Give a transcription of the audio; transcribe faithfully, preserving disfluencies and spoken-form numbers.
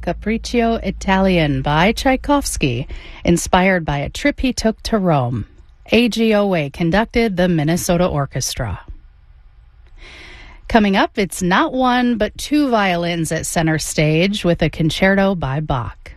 Capriccio Italian by Tchaikovsky, inspired by a trip he took to Rome. A G O A conducted the Minnesota Orchestra. Coming up, it's not one, but two violins at center stage with a concerto by Bach.